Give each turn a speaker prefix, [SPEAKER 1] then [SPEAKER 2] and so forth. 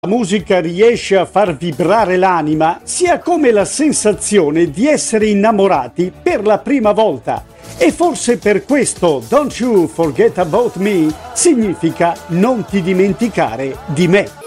[SPEAKER 1] La musica riesce a far vibrare l'anima, sia come la sensazione di essere innamorati per la prima volta. E forse per questo Don't You Forget About Me significa non ti dimenticare di me.